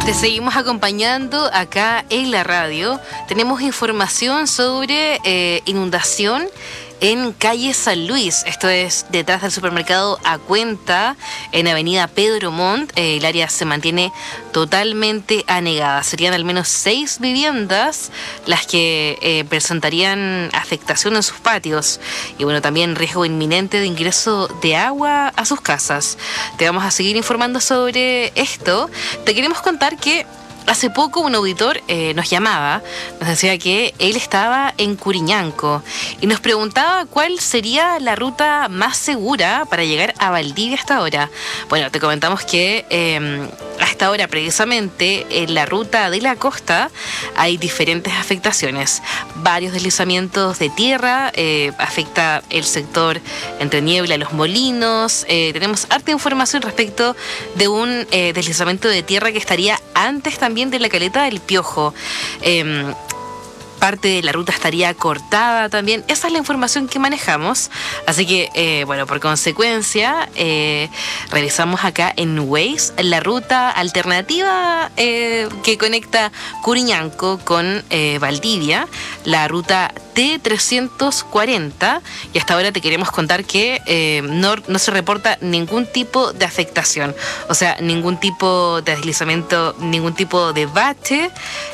Te seguimos acompañando acá en la radio. Tenemos información sobre inundación en calle San Luis. Esto es detrás del supermercado A Cuenta, en avenida Pedro Montt. El área se mantiene totalmente anegada. Serían al menos 6 viviendas las que presentarían afectación en sus patios. Y bueno, también riesgo inminente de ingreso de agua a sus casas. Te vamos a seguir informando sobre esto. Te queremos contar que hace poco un auditor nos llamaba, nos decía que él estaba en Curiñanco y nos preguntaba cuál sería la ruta más segura para llegar a Valdivia hasta ahora. Bueno, te comentamos que hasta ahora precisamente en la ruta de la costa hay diferentes afectaciones. Varios deslizamientos de tierra, afecta el sector entre Niebla y Los Molinos. Tenemos harta información respecto de un deslizamiento de tierra que estaría antes también de la caleta del Piojo. Parte de la ruta estaría cortada también. Esa es la información que manejamos. Así que, bueno, por consecuencia, revisamos acá en Waze la ruta alternativa que conecta Curiñanco con Valdivia, la ruta T340. Y hasta ahora te queremos contar que no se reporta ningún tipo de afectación. O sea, ningún tipo de deslizamiento, ningún tipo de bache.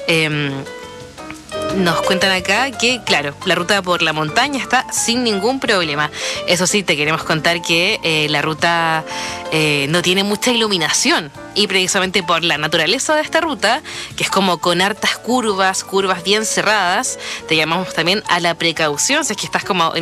Nos cuentan acá que, claro, la ruta por la montaña está sin ningún problema. Eso sí, te queremos contar que la ruta no tiene mucha iluminación. Y precisamente por la naturaleza de esta ruta, que es como con hartas curvas bien cerradas, te llamamos también a la precaución. Si es que estás como